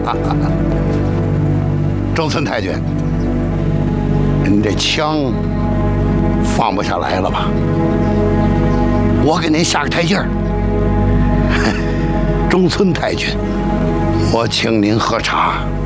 中村太君，您这枪放不下来了吧？我给您下个台阶儿。中村太君，我请您喝茶。